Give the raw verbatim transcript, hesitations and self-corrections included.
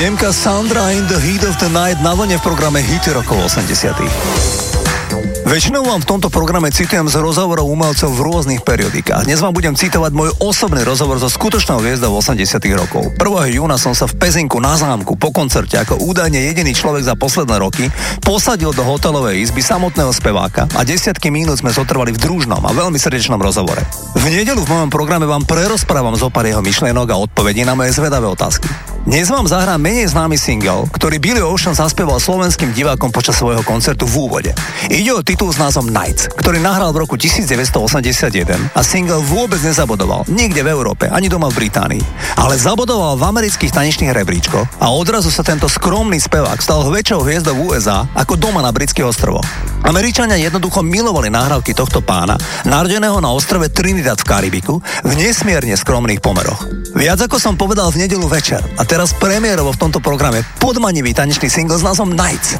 Nemka Sandra in the Heat of the Night na vlne v programe Hity rokov osemdesiatych. Väčšinou vám v tomto programe citujem z rozhovorov umelcov v rôznych periodikách. Dnes vám budem citovať môj osobný rozhovor so skutočnou hviezdou osemdesiatych rokov. prvého júna som sa v Pezinku na zámku po koncerte ako údajne jediný človek za posledné roky posadil do hotelovej izby samotného speváka a desiatky minút sme zotrvali v družnom a veľmi srdečnom rozhovore. V nedeľu v mojom programe vám prerozprávam zo pár jeho myšlienok a odpovedí na moje zvedavé otázky. Dnes vám zahrám menej známy single, ktorý Billy Ocean zaspieval slovenským divákom počas svojho koncertu v úvode. Ide o titul s názvom Nights, ktorý nahral v roku devätnásťstoosemdesiatjeden a single vôbec nezabodoval nikde v Európe, ani doma v Británii. Ale zabodoval v amerických tanečných rebríčkoch a odrazu sa tento skromný spevák stal väčšou hviezdou v ú es á ako doma na britských ostrovoch. Američania jednoducho milovali nahrávky tohto pána, narodeného na ostrove Trinidad v Karibiku, v nesmierne skromných pomeroch. Viac ako som povedal v nedeľu večer a teraz premiérovo v tomto programe podmanivý tanečný single s názvom Nights.